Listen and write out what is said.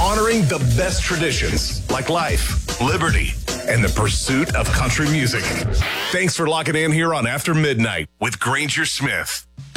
honoring the best traditions like life, liberty, and the pursuit of country music. Thanks for locking in here on After Midnight with Granger Smith.